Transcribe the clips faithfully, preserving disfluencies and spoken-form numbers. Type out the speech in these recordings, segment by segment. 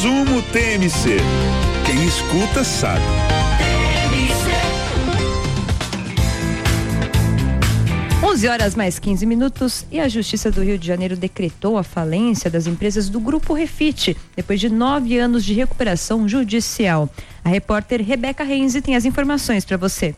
Resumo T M C. Quem escuta sabe. onze horas mais quinze minutos e a Justiça do Rio de Janeiro decretou a falência das empresas do Grupo Refit, depois de nove anos de recuperação judicial. A repórter Rebeca Renzi tem as informações para você.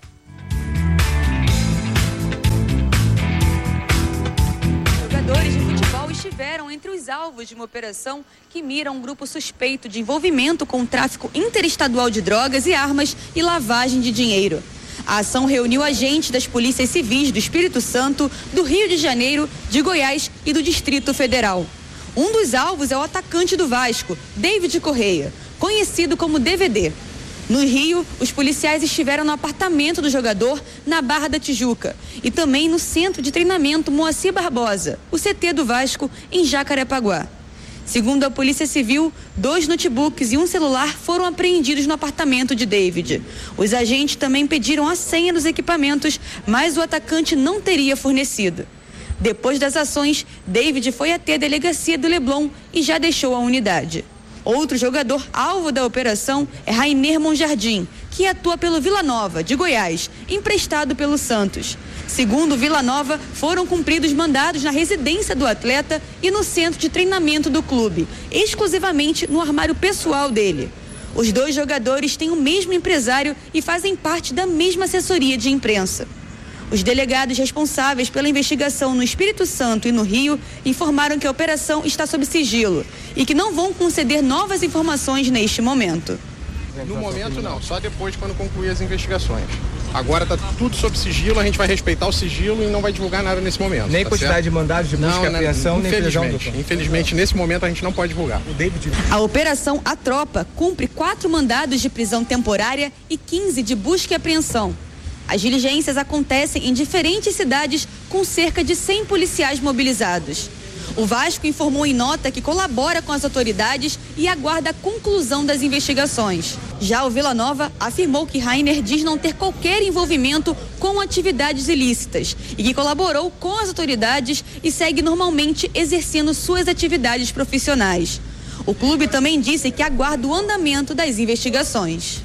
Jogadores de futebol estiveram entre os alvos de uma operação que mira um grupo suspeito de envolvimento com o tráfico interestadual de drogas e armas e lavagem de dinheiro. A ação reuniu agentes das polícias civis do Espírito Santo, do Rio de Janeiro, de Goiás e do Distrito Federal. Um dos alvos é o atacante do Vasco, David Correia, conhecido como D V D. No Rio, os policiais estiveram no apartamento do jogador, na Barra da Tijuca, e também no Centro de Treinamento Moacir Barbosa, o C T do Vasco, em Jacarepaguá. Segundo a Polícia Civil, dois notebooks e um celular foram apreendidos no apartamento de David. Os agentes também pediram a senha dos equipamentos, mas o atacante não teria fornecido. Depois das ações, David foi até a delegacia do Leblon e já deixou a unidade. Outro jogador alvo da operação é Rainer Monjardim, que atua pelo Vila Nova, de Goiás, emprestado pelo Santos. Segundo Vila Nova, foram cumpridos mandados na residência do atleta e no centro de treinamento do clube, exclusivamente no armário pessoal dele. Os dois jogadores têm o mesmo empresário e fazem parte da mesma assessoria de imprensa. Os delegados responsáveis pela investigação no Espírito Santo e no Rio informaram que a operação está sob sigilo e que não vão conceder novas informações neste momento. No momento não, só depois quando concluir as investigações. Agora está tudo sob sigilo, a gente vai respeitar o sigilo e não vai divulgar nada nesse momento. Nem tá quantidade certo? de mandados de busca e apreensão, nem prisão. Infelizmente, nesse momento a gente não pode divulgar. O David... A operação A Tropa cumpre quatro mandados de prisão temporária e quinze de busca e apreensão. As diligências acontecem em diferentes cidades com cerca de cem policiais mobilizados. O Vasco informou em nota que colabora com as autoridades e aguarda a conclusão das investigações. Já o Vila Nova afirmou que Rainer diz não ter qualquer envolvimento com atividades ilícitas e que colaborou com as autoridades e segue normalmente exercendo suas atividades profissionais. O clube também disse que aguarda o andamento das investigações.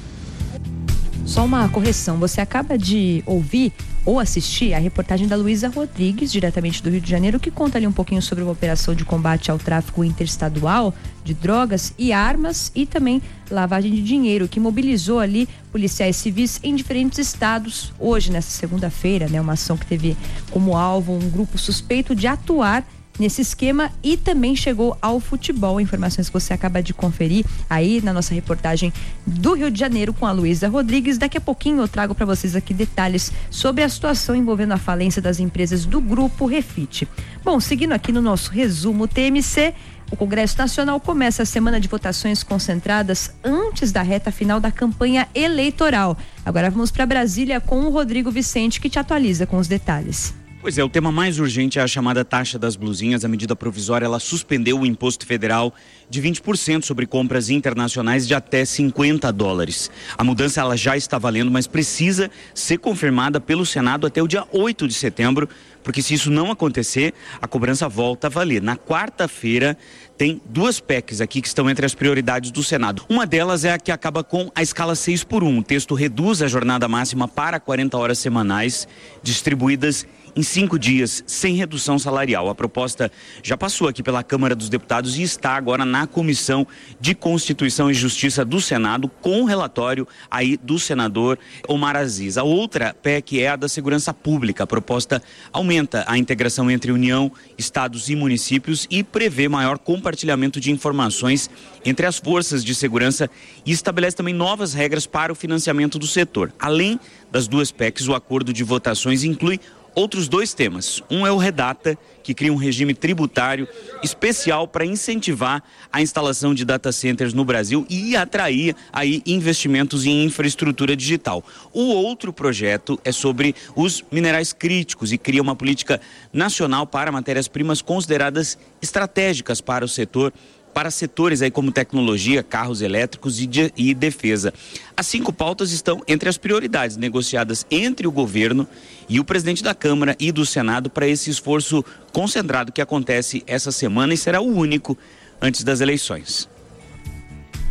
Só uma correção, você acaba de ouvir ou assistir a reportagem da Luísa Rodrigues, diretamente do Rio de Janeiro, que conta ali um pouquinho sobre uma operação de combate ao tráfico interestadual de drogas e armas e também lavagem de dinheiro, que mobilizou ali policiais civis em diferentes estados. Hoje, nessa segunda-feira, né, uma ação que teve como alvo um grupo suspeito de atuar nesse esquema e também chegou ao futebol. Informações que você acaba de conferir aí na nossa reportagem do Rio de Janeiro com a Luísa Rodrigues. Daqui a pouquinho eu trago para vocês aqui detalhes sobre a situação envolvendo a falência das empresas do Grupo Refit. Bom, seguindo aqui no nosso resumo T M C, o Congresso Nacional começa a semana de votações concentradas antes da reta final da campanha eleitoral. Agora vamos para Brasília com o Rodrigo Vicente, que te atualiza com os detalhes. Pois é, o tema mais urgente é a chamada taxa das blusinhas. A medida provisória, ela suspendeu o imposto federal de vinte por cento sobre compras internacionais de até cinquenta dólares. A mudança, ela já está valendo, mas precisa ser confirmada pelo Senado até o dia oito de setembro, porque se isso não acontecer, a cobrança volta a valer. Na quarta-feira, tem duas P E Cs aqui que estão entre as prioridades do Senado. Uma delas é a que acaba com a escala seis por um. O texto reduz a jornada máxima para quarenta horas semanais, distribuídas em cinco dias, sem redução salarial. A proposta já passou aqui pela Câmara dos Deputados e está agora na Comissão de Constituição e Justiça do Senado, com o relatório aí do senador Omar Aziz. A outra P E C é a da Segurança Pública. A proposta aumenta a integração entre União, estados e municípios e prevê maior compartilhamento de informações entre as forças de segurança e estabelece também novas regras para o financiamento do setor. Além das duas P E Cs, o acordo de votações inclui outros dois temas. Um é o Redata, que cria um regime tributário especial para incentivar a instalação de data centers no Brasil e atrair aí investimentos em infraestrutura digital. O outro projeto é sobre os minerais críticos e cria uma política nacional para matérias-primas consideradas estratégicas para o setor, para setores aí como tecnologia, carros elétricos e, de, e defesa. As cinco pautas estão entre as prioridades negociadas entre o governo e o presidente da Câmara e do Senado para esse esforço concentrado que acontece essa semana e será o único antes das eleições.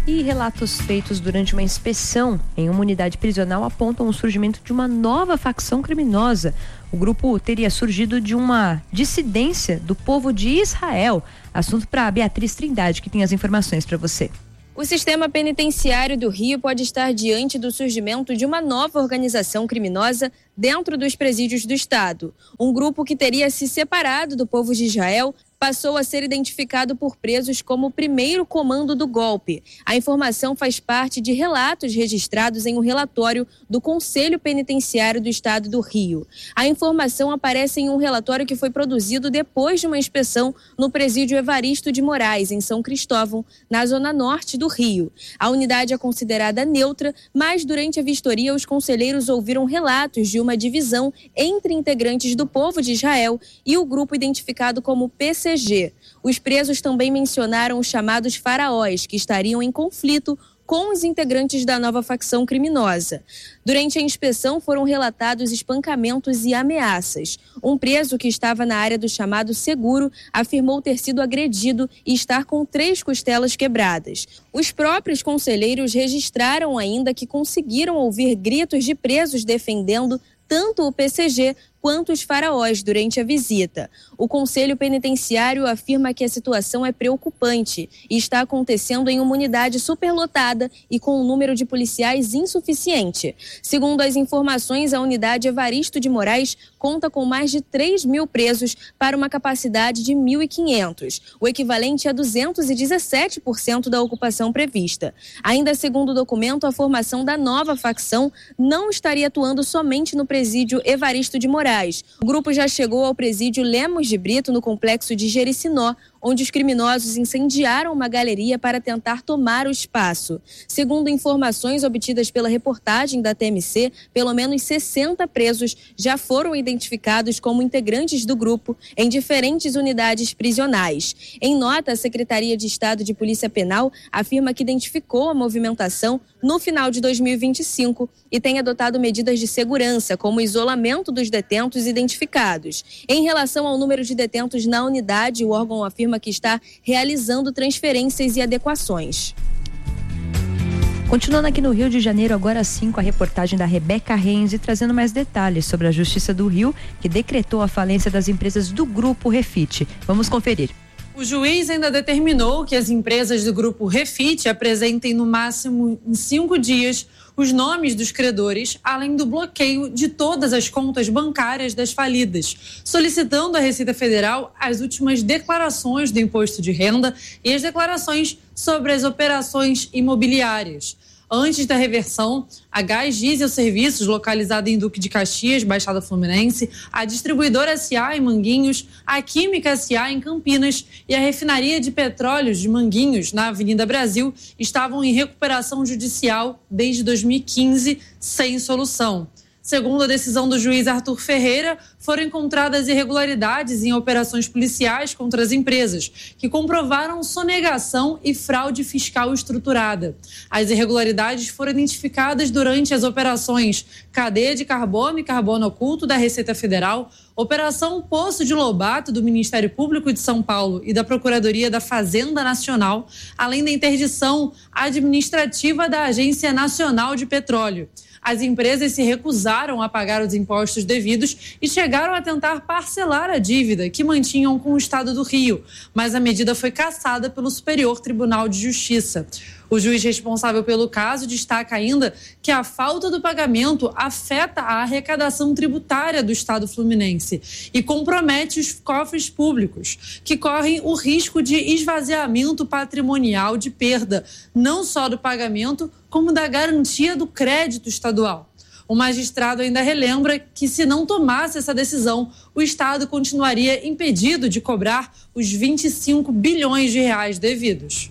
E relatos feitos durante uma inspeção em uma unidade prisional apontam o surgimento de uma nova facção criminosa. O grupo teria surgido de uma dissidência do povo de Israel. Assunto para Beatriz Trindade, que tem as informações para você. O sistema penitenciário do Rio pode estar diante do surgimento de uma nova organização criminosa dentro dos presídios do estado. Um grupo que teria se separado do povo de Israel passou a ser identificado por presos como o primeiro comando do golpe. A informação faz parte de relatos registrados em um relatório do Conselho Penitenciário do Estado do Rio. A informação aparece em um relatório que foi produzido depois de uma inspeção no presídio Evaristo de Moraes, em São Cristóvão, na zona norte do Rio. A unidade é considerada neutra, mas durante a vistoria os conselheiros ouviram relatos de uma divisão entre integrantes do povo de Israel e o grupo identificado como P C G. Os presos também mencionaram os chamados faraós, que estariam em conflito com os integrantes da nova facção criminosa. Durante a inspeção foram relatados espancamentos e ameaças. Um preso que estava na área do chamado seguro afirmou ter sido agredido e estar com três costelas quebradas. Os próprios conselheiros registraram ainda que conseguiram ouvir gritos de presos defendendo tanto o P C G quanto os faraós durante a visita. O Conselho Penitenciário afirma que a situação é preocupante e está acontecendo em uma unidade superlotada e com um número de policiais insuficiente. Segundo as informações, a unidade Evaristo de Moraes conta com mais de três mil presos para uma capacidade de mil e quinhentos, o equivalente a duzentos e dezessete por cento da ocupação prevista. Ainda segundo o documento, a formação da nova facção não estaria atuando somente no presídio Evaristo de Moraes. O grupo já chegou ao presídio Lemos de Brito, no complexo de Jericinó, onde os criminosos incendiaram uma galeria para tentar tomar o espaço. Segundo informações obtidas pela reportagem da T M C, pelo menos sessenta presos já foram identificados como integrantes do grupo em diferentes unidades prisionais. Em nota, a Secretaria de Estado de Polícia Penal afirma que identificou a movimentação no final de dois mil e vinte e cinco e tem adotado medidas de segurança, como o isolamento dos detentos identificados. Em relação ao número de detentos na unidade, o órgão afirma que está realizando transferências e adequações. Continuando aqui no Rio de Janeiro, agora sim, com a reportagem da Rebeca Renzi, trazendo mais detalhes sobre a Justiça do Rio, que decretou a falência das empresas do Grupo Refit. Vamos conferir. O juiz ainda determinou que as empresas do Grupo Refit apresentem no máximo em cinco dias os nomes dos credores, além do bloqueio de todas as contas bancárias das falidas, solicitando à Receita Federal as últimas declarações do imposto de renda e as declarações sobre as operações imobiliárias. Antes da reversão, a Gás Diesel Serviços, localizada em Duque de Caxias, Baixada Fluminense, a Distribuidora S A em Manguinhos, a Química S A em Campinas e a Refinaria de Petróleos de Manguinhos, na Avenida Brasil, estavam em recuperação judicial desde dois mil e quinze, sem solução. Segundo a decisão do juiz Arthur Ferreira, foram encontradas irregularidades em operações policiais contra as empresas, que comprovaram sonegação e fraude fiscal estruturada. As irregularidades foram identificadas durante as operações Cadeia de Carbono e Carbono Oculto da Receita Federal, Operação Poço de Lobato do Ministério Público de São Paulo e da Procuradoria da Fazenda Nacional, além da interdição administrativa da Agência Nacional de Petróleo. As empresas se recusaram a pagar os impostos devidos e chegaram a tentar parcelar a dívida que mantinham com o Estado do Rio, mas a medida foi cassada pelo Superior Tribunal de Justiça. O juiz responsável pelo caso destaca ainda que a falta do pagamento afeta a arrecadação tributária do Estado fluminense e compromete os cofres públicos, que correm o risco de esvaziamento patrimonial de perda, não só do pagamento, como da garantia do crédito estadual. O magistrado ainda relembra que, se não tomasse essa decisão, o Estado continuaria impedido de cobrar os vinte e cinco bilhões de reais devidos.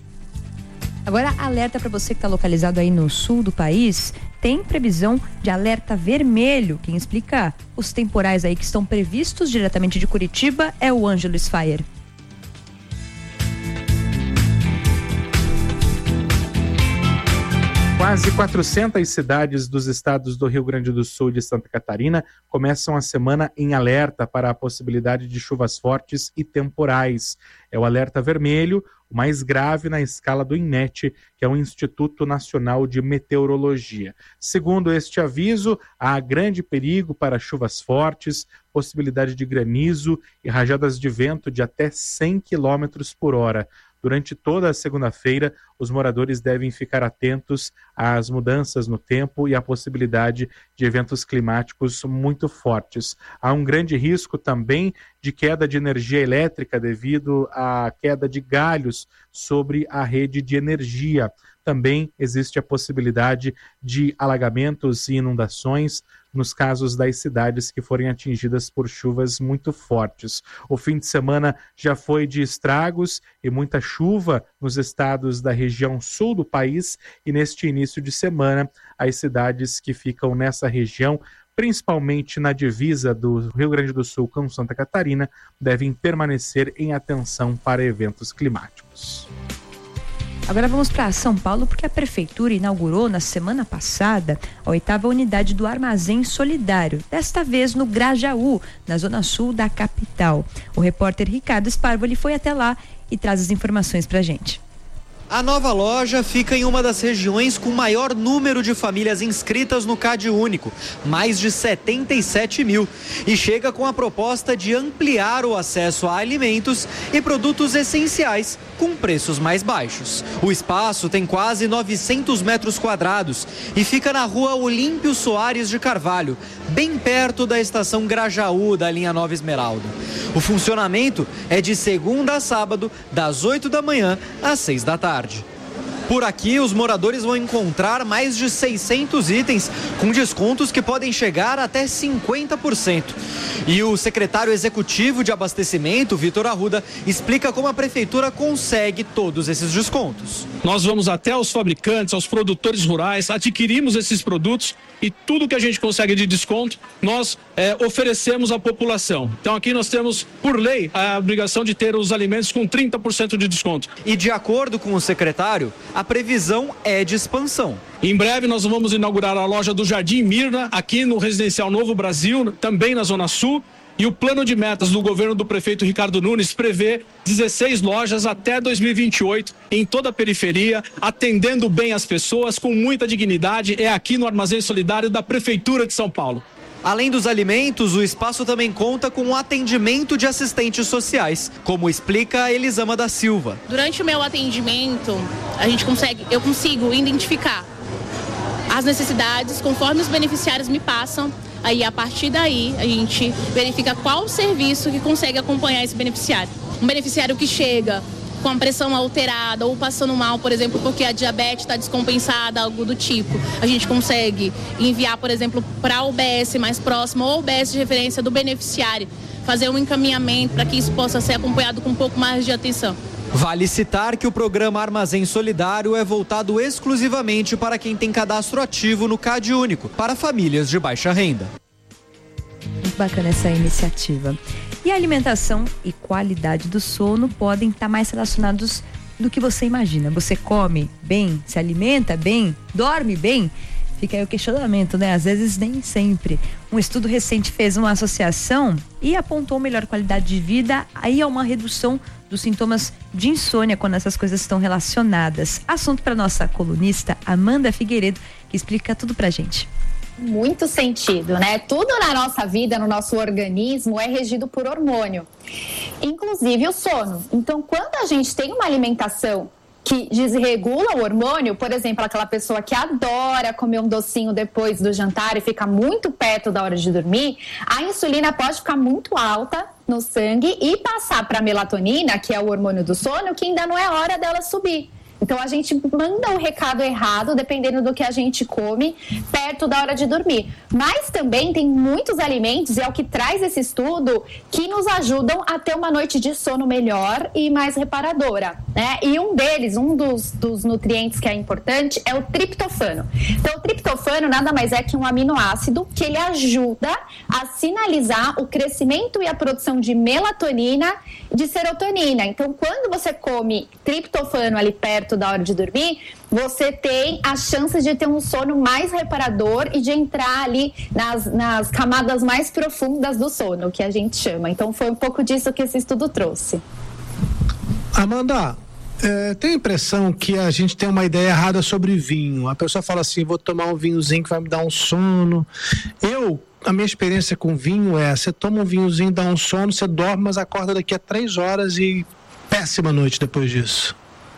Agora, alerta para você que está localizado aí no sul do país, tem previsão de alerta vermelho. Quem explica os temporais aí que estão previstos diretamente de Curitiba é o Ângelo Sfaier. Quase quatrocentas cidades dos estados do Rio Grande do Sul e de Santa Catarina começam a semana em alerta para a possibilidade de chuvas fortes e temporais. É o alerta vermelho, o mais grave na escala do INMET, que é o Instituto Nacional de Meteorologia. Segundo este aviso, há grande perigo para chuvas fortes, possibilidade de granizo e rajadas de vento de até cem quilômetros por hora. Durante toda a segunda-feira, os moradores devem ficar atentos às mudanças no tempo e à possibilidade de eventos climáticos muito fortes. Há um grande risco também de queda de energia elétrica devido à queda de galhos sobre a rede de energia. Também existe a possibilidade de alagamentos e inundações nos casos das cidades que forem atingidas por chuvas muito fortes. O fim de semana já foi de estragos e muita chuva nos estados da região sul do país, e neste início de semana, as cidades que ficam nessa região, principalmente na divisa do Rio Grande do Sul com Santa Catarina, devem permanecer em atenção para eventos climáticos. Agora vamos para São Paulo, porque a Prefeitura inaugurou na semana passada a oitava unidade do Armazém Solidário, desta vez no Grajaú, na zona sul da capital. O repórter Ricardo Sparvoli foi até lá e traz as informações para a gente. A nova loja fica em uma das regiões com maior número de famílias inscritas no Cade Único, mais de setenta e sete mil, e chega com a proposta de ampliar o acesso a alimentos e produtos essenciais com preços mais baixos. O espaço tem quase novecentos metros quadrados e fica na rua Olímpio Soares de Carvalho, bem perto da estação Grajaú da linha Nova Esmeralda. O funcionamento é de segunda a sábado, das oito da manhã às seis da tarde. Por aqui, os moradores vão encontrar mais de seiscentos itens com descontos que podem chegar até cinquenta por cento. E o secretário executivo de abastecimento, Vitor Arruda, explica como a prefeitura consegue todos esses descontos. Nós vamos até os fabricantes, aos produtores rurais, adquirimos esses produtos e tudo que a gente consegue de desconto, nós é, oferecemos à população. Então aqui nós temos, por lei, a obrigação de ter os alimentos com trinta por cento de desconto. E de acordo com o secretário, a previsão é de expansão. Em breve nós vamos inaugurar a loja do Jardim Mirna, aqui no Residencial Novo Brasil, também na Zona Sul. E o plano de metas do governo do prefeito Ricardo Nunes prevê dezesseis lojas até dois mil e vinte e oito em toda a periferia, atendendo bem as pessoas com muita dignidade. É aqui no Armazém Solidário da Prefeitura de São Paulo. Além dos alimentos, o espaço também conta com o atendimento de assistentes sociais, como explica a Elisama da Silva. Durante o meu atendimento, a gente consegue, eu consigo identificar as necessidades conforme os beneficiários me passam. Aí, a partir daí, a gente verifica qual o serviço que consegue acompanhar esse beneficiário. Um beneficiário que chega com a pressão alterada ou passando mal, por exemplo, porque a diabetes está descompensada, algo do tipo. A gente consegue enviar, por exemplo, para a U B S mais próxima ou U B S de referência do beneficiário, fazer um encaminhamento para que isso possa ser acompanhado com um pouco mais de atenção. Vale citar que o programa Armazém Solidário é voltado exclusivamente para quem tem cadastro ativo no Cade Único, para famílias de baixa renda. Muito bacana essa iniciativa. E a alimentação e qualidade do sono podem estar mais relacionados do que você imagina. Você come bem, se alimenta bem, dorme bem? Fica aí o questionamento, né? Às vezes nem sempre. Um estudo recente fez uma associação e apontou melhor qualidade de vida, aí há uma redução dos sintomas de insônia quando essas coisas estão relacionadas. Assunto para nossa colunista Amanda Figueiredo, que explica tudo pra gente. Muito sentido, né? Tudo na nossa vida, no nosso organismo, é regido por hormônio, inclusive o sono. Então, quando a gente tem uma alimentação que desregula o hormônio, por exemplo, aquela pessoa que adora comer um docinho depois do jantar e fica muito perto da hora de dormir, a insulina pode ficar muito alta no sangue e passar para a melatonina, que é o hormônio do sono, que ainda não é hora dela subir. Então, a gente manda o recado errado, dependendo do que a gente come, perto da hora de dormir. Mas também tem muitos alimentos, e é o que traz esse estudo, que nos ajudam a ter uma noite de sono melhor e mais reparadora, né? E um deles, um dos, dos nutrientes que é importante, é o triptofano. Então, o triptofano nada mais é que um aminoácido que ele ajuda a sinalizar o crescimento e a produção de melatonina e de serotonina. Então, quando você come triptofano ali perto da hora de dormir, você tem as chances de ter um sono mais reparador e de entrar ali nas, nas camadas mais profundas do sono, que a gente chama. Então foi um pouco disso que esse estudo trouxe. Amanda, É, tenho a impressão que a gente tem uma ideia errada sobre vinho. A pessoa fala assim, vou tomar um vinhozinho que vai me dar um sono. Eu, a minha experiência com vinho é, você toma um vinhozinho, dá um sono, você dorme, mas acorda daqui a três horas e péssima noite depois disso.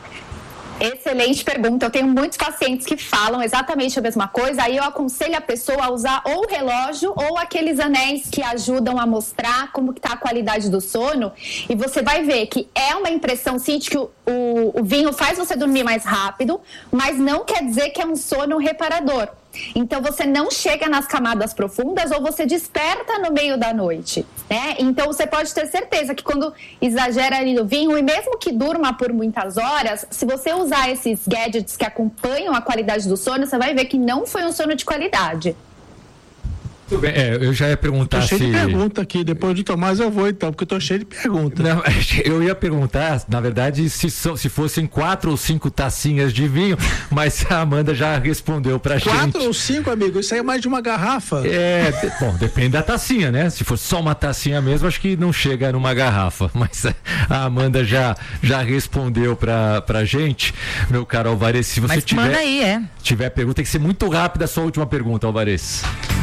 Excelente pergunta. Eu tenho muitos pacientes que falam exatamente a mesma coisa. Aí eu aconselho a pessoa a usar ou o relógio ou aqueles anéis que ajudam a mostrar como que está a qualidade do sono. E você vai ver que é uma impressão, sim, de que o, o, o vinho faz você dormir mais rápido, mas não quer dizer que é um sono reparador. Então você não chega nas camadas profundas ou você desperta no meio da noite, né? Então você pode ter certeza que quando exagera ali no vinho, e mesmo que durma por muitas horas, se você usar esses gadgets que acompanham a qualidade do sono, você vai ver que não foi um sono de qualidade. Tudo bem, é, eu já ia perguntar tô cheio se... de pergunta aqui, depois de Tomás eu vou então, porque eu tô cheio de perguntas. Não, eu ia perguntar, na verdade, se, se fossem quatro ou cinco tacinhas de vinho, mas a Amanda já respondeu pra quatro gente. Quatro ou cinco, amigo? Isso aí é mais de uma garrafa. É, de, bom, depende da tacinha, né? Se for só uma tacinha mesmo, acho que não chega numa garrafa, mas a Amanda já, já respondeu pra, pra gente. Meu caro Alvarez, se você mas tiver, manda aí, é. tiver pergunta, tem que ser muito rápida a sua última pergunta, Alvarez.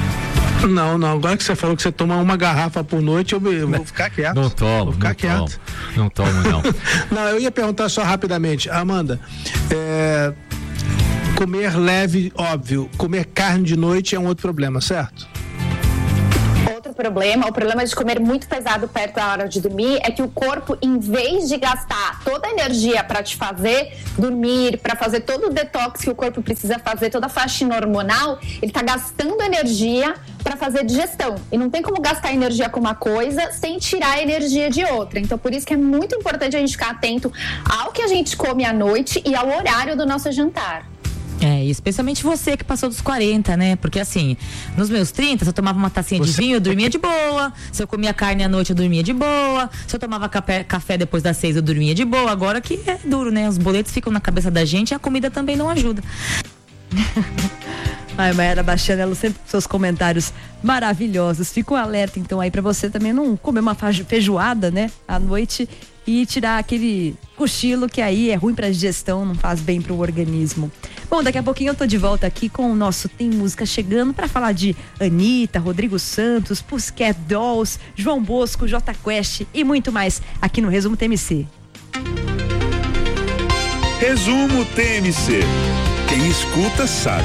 Não, não, agora que você falou que você toma uma garrafa por noite, eu vou ficar quieto. Não tomo, vou ficar não quieto. Tomo, não tomo, não. Não, eu ia perguntar só rapidamente, Amanda, é, comer leve, óbvio, comer carne de noite é um outro problema, certo? Outro problema, o problema de comer muito pesado perto da hora de dormir é que o corpo, em vez de gastar toda a energia para te fazer dormir, para fazer todo o detox que o corpo precisa fazer, toda a faxina hormonal, ele está gastando energia para fazer digestão. E não tem como gastar energia com uma coisa sem tirar a energia de outra. Então, por isso que é muito importante a gente ficar atento ao que a gente come à noite e ao horário do nosso jantar. É, especialmente você que passou dos quarenta, né? Porque assim, nos meus trinta, se eu tomava uma tacinha você... de vinho, eu dormia de boa. Se eu comia carne à noite, eu dormia de boa. Se eu tomava café, café depois das seis, eu dormia de boa. Agora que é duro, né? Os boletos ficam na cabeça da gente e a comida também não ajuda. Ai, Mayara Bastianello, sempre com seus comentários maravilhosos. Fica um alerta, então, aí pra você também não comer uma feijoada, né? À noite e tirar aquele cochilo que aí é ruim pra digestão, não faz bem pro organismo. Bom, daqui a pouquinho eu tô de volta aqui com o nosso Tem Música chegando para falar de Anitta, Rodrigo Santos, Pussycat Dolls, João Bosco, Jota Quest e muito mais aqui no Resumo T M C. Resumo T M C. Quem escuta sabe.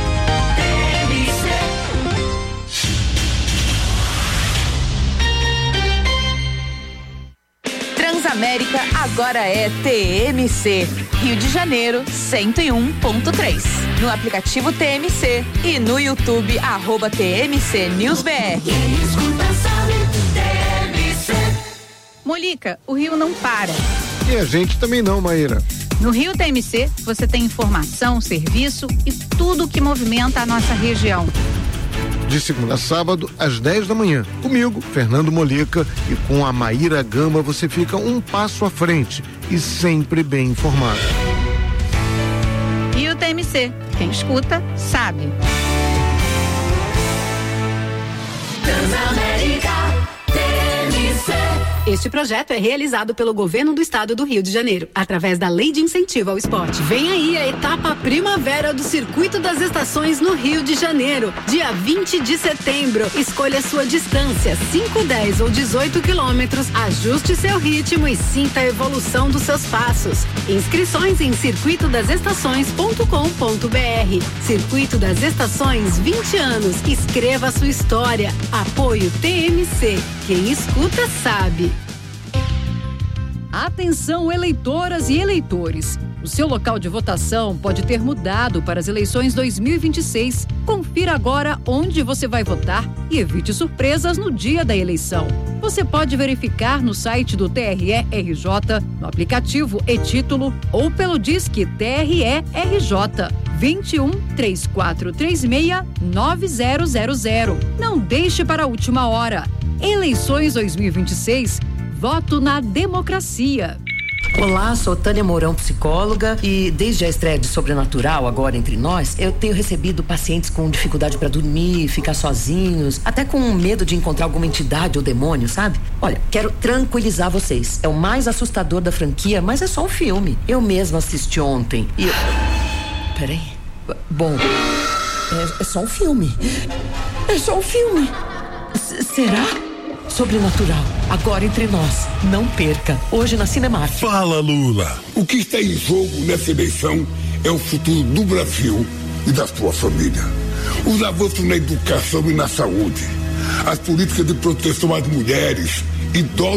Transamérica agora é T M C. Rio de Janeiro, cento e um ponto três. No aplicativo T M C e no YouTube, arroba T M C News B R. Molica, o Rio não para. E a gente também não, Maíra. No Rio T M C, você tem informação, serviço e tudo o que movimenta a nossa região. De segunda a sábado, às dez da manhã. Comigo, Fernando Molica, e com a Maíra Gama, você fica um passo à frente e sempre bem informado. E o T M C, quem escuta, sabe. Transamérica T M C. Este projeto é realizado pelo Governo do Estado do Rio de Janeiro, através da Lei de Incentivo ao Esporte. Vem aí a etapa Primavera do Circuito das Estações no Rio de Janeiro, dia vinte de setembro. Escolha sua distância, cinco, dez ou dezoito quilômetros, ajuste seu ritmo e sinta a evolução dos seus passos. Inscrições em circuito das estações ponto com ponto b r. Circuito das Estações, vinte anos. Escreva sua história. Apoio T M C. Quem escuta sabe. Atenção, eleitoras e eleitores. O seu local de votação pode ter mudado para as eleições dois mil e vinte e seis. Confira agora onde você vai votar e evite surpresas no dia da eleição. Você pode verificar no site do T R E R J, no aplicativo e-Título ou pelo Disque T R E R J vinte e um, três quatro três seis, nove zero zero zero. Não deixe para a última hora. Eleições dois mil e vinte e seis. Voto na democracia. Olá, sou Tânia Mourão, psicóloga, e desde a estreia de Sobrenatural, agora entre nós, eu tenho recebido pacientes com dificuldade para dormir, ficar sozinhos, até com medo de encontrar alguma entidade ou demônio, sabe? Olha, quero tranquilizar vocês. É o mais assustador da franquia, mas é só um filme. Eu mesma assisti ontem e... Peraí. Bom, é, é só um filme. É só um filme. S- será? Sobrenatural, agora entre nós. Não perca, hoje na Cinemark. Fala, Lula. O que está em jogo nessa eleição é o futuro do Brasil e da sua família. Os avanços na educação e na saúde, as políticas de proteção às mulheres, idosos